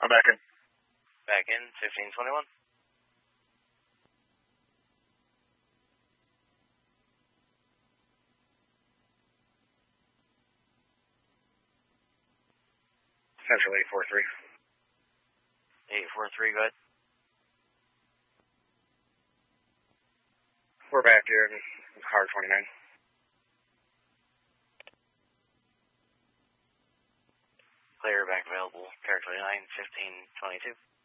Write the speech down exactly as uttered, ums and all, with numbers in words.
I'm back in. Back in, fifteen twenty-one. Central eight four three. eight four three, go ahead. We're back here in Hard twenty-nine. Clear, back available. Territory nine, fifteen twenty-two.